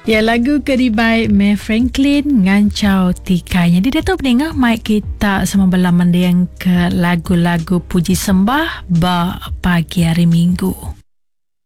Ya, lagu Goodbye May Franklin ngancau tikainya. Dia Datuk pendengar, mic kita semua belah mendiang ke lagu-lagu puji sembah ba pagi hari Minggu.